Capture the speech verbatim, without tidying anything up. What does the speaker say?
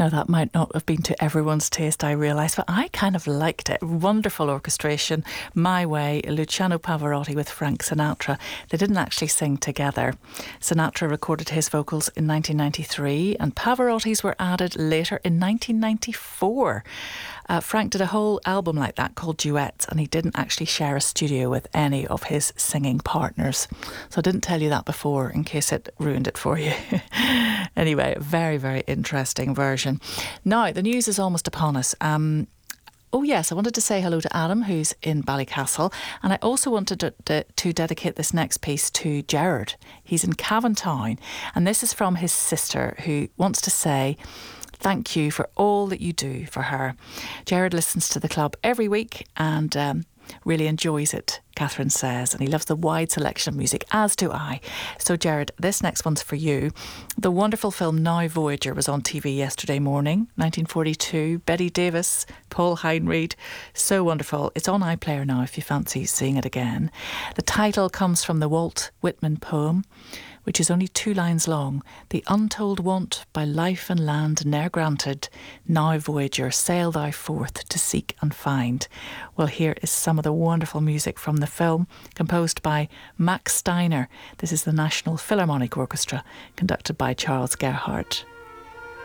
Now, that might not have been to everyone's taste, I realise, but I kind of liked it. Wonderful orchestration, My Way, Luciano Pavarotti with Frank Sinatra. They didn't actually sing together. Sinatra recorded his vocals in nineteen ninety-three and Pavarotti's were added later in nineteen ninety-four. Uh, Frank did a whole album like that called Duets, and he didn't actually share a studio with any of his singing partners. So I didn't tell you that before in case it ruined it for you. Anyway, very, very interesting version. Now, the news is almost upon us. Um, Oh yes, I wanted to say hello to Adam, who's in Ballycastle, and I also wanted to, to, to dedicate this next piece to Gerard. He's in Cavantown, and this is from his sister, who wants to say thank you for all that you do for her. Gerard listens to the club every week and um, really enjoys it, Catherine says, and he loves the wide selection of music, as do I. So Gerard, this next one's for you. The wonderful film Now Voyager was on T V yesterday morning, nineteen forty-two. Betty Davis, Paul Heinried, so wonderful. It's on iPlayer now if you fancy seeing it again. The title comes from the Walt Whitman poem, which is only two lines long. The untold want by life and land ne'er granted, now Voyager, sail thou forth to seek and find. Well, here is some of the wonderful music from the film, composed by Max Steiner. This is the National Philharmonic Orchestra, conducted by Charles Gerhardt.